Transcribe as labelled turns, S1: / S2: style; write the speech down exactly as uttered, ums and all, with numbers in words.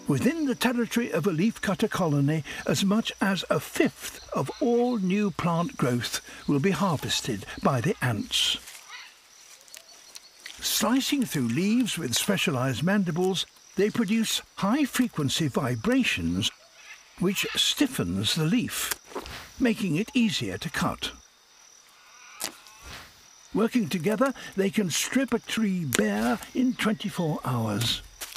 S1: Within the territory of a leafcutter colony, as much as a fifth of all new plant growth will be harvested by the ants. Slicing through leaves with specialized mandibles, they produce high-frequency vibrations which stiffens the leaf, making it easier to cut. Working together, they can strip a tree bare in twenty-four hours.